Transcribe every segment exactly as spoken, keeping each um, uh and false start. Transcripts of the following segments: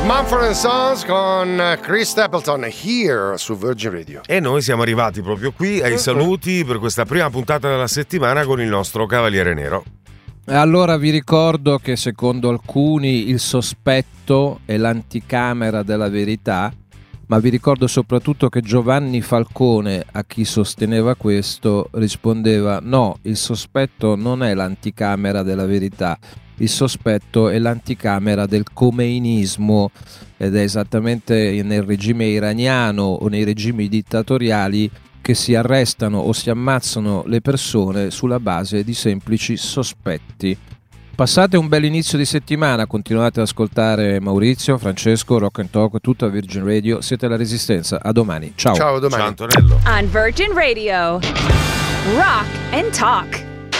Mumford and Sons con Chris Stapleton here su Virgin Radio. E noi siamo arrivati proprio qui ai saluti per questa prima puntata della settimana con il nostro Cavaliere Nero. Allora vi ricordo che secondo alcuni il sospetto è l'anticamera della verità, ma vi ricordo soprattutto che Giovanni Falcone, a chi sosteneva questo, rispondeva: no, il sospetto non è l'anticamera della verità, il sospetto è l'anticamera del comeinismo, ed è esattamente nel regime iraniano o nei regimi dittatoriali che si arrestano o si ammazzano le persone sulla base di semplici sospetti. Passate un bel inizio di settimana, continuate ad ascoltare Maurizio, Francesco, Rock and Talk, tutta Virgin Radio, siete alla Resistenza, a domani, ciao. Ciao, a domani. Ciao Antonello. On Virgin Radio, Rock and Talk.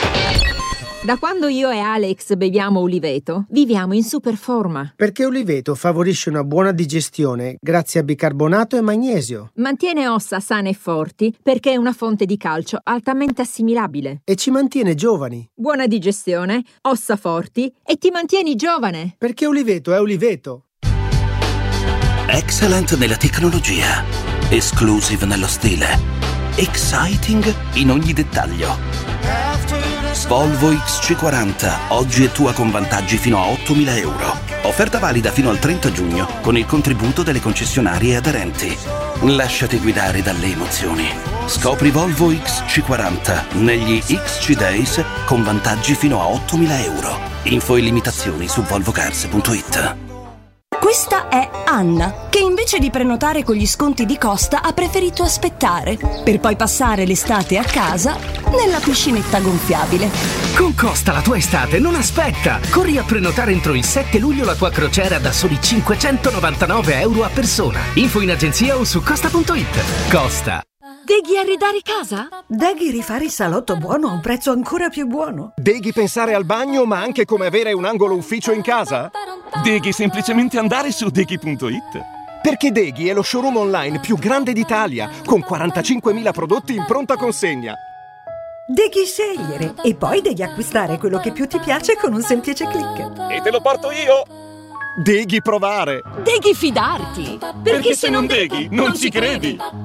Da quando io e Alex beviamo Uliveto, viviamo in super forma. Perché Uliveto favorisce una buona digestione grazie a bicarbonato e magnesio. Mantiene ossa sane e forti perché è una fonte di calcio altamente assimilabile. E ci mantiene giovani. Buona digestione, ossa forti e ti mantieni giovane. Perché Uliveto è Uliveto. Excellent nella tecnologia, exclusive nello stile, exciting in ogni dettaglio. Volvo X C quaranta, oggi è tua con vantaggi fino a ottomila euro. Offerta valida fino al trenta giugno con il contributo delle concessionarie aderenti. Lasciati guidare dalle emozioni. Scopri Volvo X C quaranta negli X C Days con vantaggi fino a ottomila euro. Info e limitazioni su volvocars punto it. Questa è Anna, che invece di prenotare con gli sconti di Costa ha preferito aspettare, per poi passare l'estate a casa nella piscinetta gonfiabile. Con Costa la tua estate non aspetta! Corri a prenotare entro il sette luglio la tua crociera da soli cinquecentonovantanove euro a persona. Info in agenzia o su costa punto it. Costa. Deghi arredare casa? Deghi rifare il salotto buono a un prezzo ancora più buono? Deghi pensare al bagno ma anche come avere un angolo ufficio in casa? Deghi semplicemente andare su deghi punto it. Perché Deghi è lo showroom online più grande d'Italia, con quarantacinquemila prodotti in pronta consegna. Deghi scegliere e poi devi acquistare quello che più ti piace con un semplice click. E te lo porto io! Deghi provare! Deghi fidarti! Perché, Perché se non deghi, non ci credi!